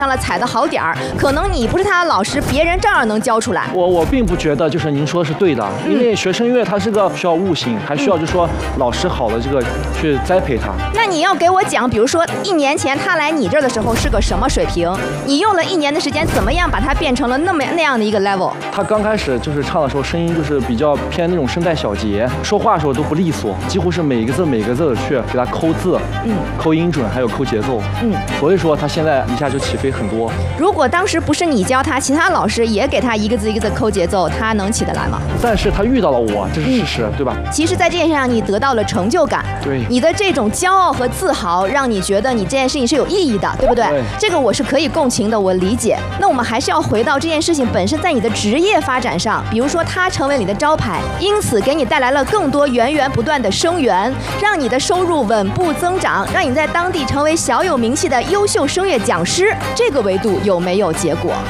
上了踩的好点儿，可能你不是他的老师，别人照样能教出来。 我并不觉得就是您说的是对的，因为学声乐它是个需要悟性，还需要就是说老师好的这个去栽培他。 那你要给我讲，比如说1年前他来你这儿的时候是个什么水平？你用了1年的时间，怎么样把他变成了那样的一个 level？ 他刚开始就是唱的时候，声音就是比较偏那种声带小节，说话的时候都不利索，几乎是每个字的去给他抠字，抠音准，还有抠节奏，所以说他现在一下就起飞很多。 如果当时不是你教他，其他老师也给他一个字一个字抠节奏，他能起得来吗？ 但是他遇到了我，这是事实，对吧？ 其实，在这件事上你得到了成就感， 对， 你的这种骄傲和自豪，让你觉得你这件事情是有意义的，对不对？ 对， 这个我是可以共情的，我理解。那我们还是要回到这件事情本身，在你的职业发展上，比如说他成为你的招牌，因此给你带来了更多源源不断的生源，让你的收入稳步增长，让你在当地成为小有名气的优秀声乐讲师，这个维度有没有结果？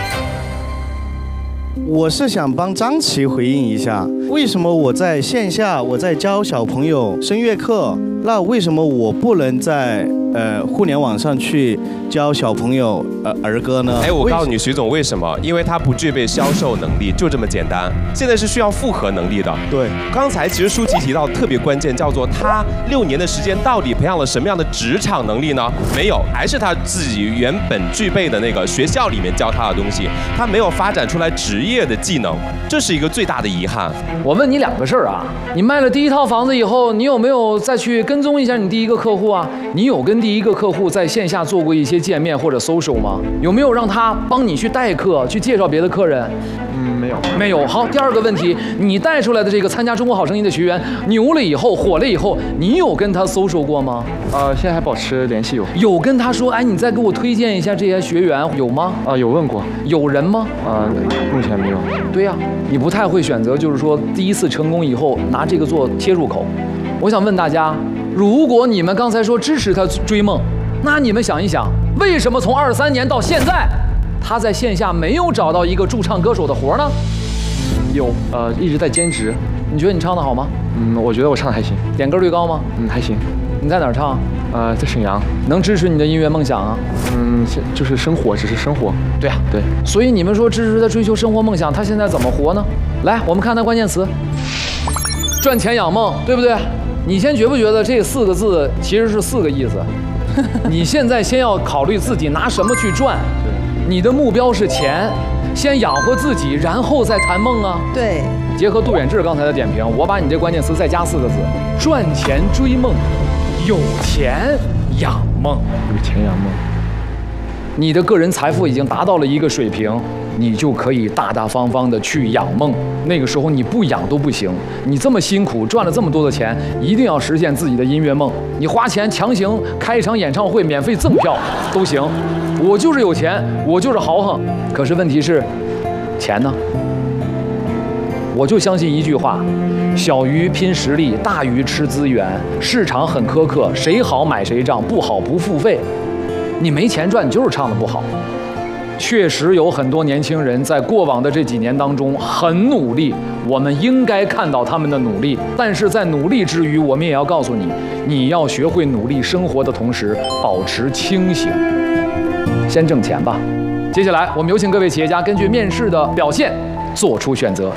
我是想帮张琪回应一下，为什么我在线下我在教小朋友声乐课，那为什么我不能在互联网上去教小朋友儿歌呢？ 我告诉你，徐总为什么？因为他不具备销售能力，就这么简单。现在是需要复合能力的。 对， 刚才其实舒淇提到特别关键，叫做他6年的时间到底培养了什么样的职场能力呢？没有，还是他自己原本具备的那个学校里面教他的东西，他没有发展出来职业的技能，这是一个最大的遗憾。 我问你2个事儿啊，你卖了第1套房子以后，你有没有再去跟踪一下你第1个客户啊？你有跟第1个客户在线下做过一些见面或者 social 吗？有没有让他帮你去代课，去介绍别的客人？ 没有。 没有。好，第2个问题，你带出来的这个参加中国好声音的学员牛了以后，火了以后，你有跟他 social 过吗？ 现在还保持联系有跟他说，你再给我推荐一下这些学员，有吗？ 有问过。 有人吗？ 目前没有。 对呀，你不太会选择，就是说第1次成功以后拿这个做切入口。我想问大家，如果你们刚才说支持他追梦，那你们想一想，为什么从23年到现在，他在线下没有找到一个驻唱歌手的活呢？ 有，一直在兼职。 你觉得你唱得好吗？ 我觉得我唱得还行。 点歌率高吗？ 还行。 你在哪儿唱？ 在沈阳。 能支持你的音乐梦想啊？ 就是生活，只是生活。 对啊， 对。 所以你们说支持他追求生活梦想，他现在怎么活呢？来，我们看他关键词：赚钱养梦，对不对？你先觉不觉得这4个字其实是4个意思？你现在先要考虑自己拿什么去赚。你的目标是钱，先养活自己，然后再谈梦啊。 对。 结合杜远志刚才的点评，我把你这关键词再加4个字：赚钱追梦，有钱养梦。 有钱养梦。 你的个人财富已经达到了一个水平，你就可以大大方方的去养梦。那个时候你不养都不行，你这么辛苦赚了这么多的钱，一定要实现自己的音乐梦。你花钱强行开一场演唱会，免费赠票都行。我就是有钱，我就是豪横。可是问题是，钱呢？我就相信一句话：小鱼拼实力，大鱼吃资源。市场很苛刻，谁好买谁账，不好不付费。你没钱赚，你就是唱得不好。确实有很多年轻人在过往的这几年当中很努力，我们应该看到他们的努力。但是在努力之余，我们也要告诉你，你要学会努力生活的同时，保持清醒。先挣钱吧。接下来，我们有请各位企业家根据面试的表现做出选择。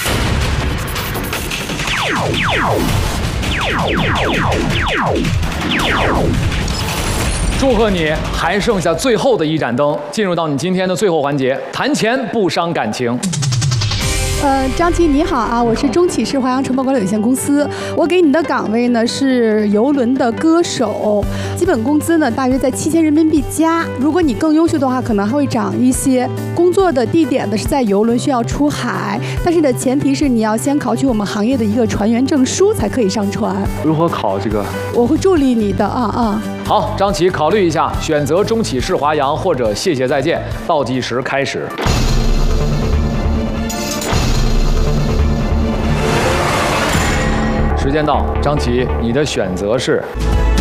祝贺你，还剩下最后的1盏灯，进入到你今天的最后环节，谈钱不伤感情。 张琪你好啊，我是中启市华阳承包管理有限公司，我给你的岗位呢是邮轮的歌手，基本工资呢大约在7000人民币加，如果你更优秀的话，可能还会涨一些。工作的地点呢是在邮轮，需要出海，但是的前提是你要先考取我们行业的一个船员证书才可以上船。 如何考这个？ 我会助力你的啊。 好，张琪考虑一下，选择中启市华阳或者谢谢再见。倒计时开始。时间到，张琪，你的选择是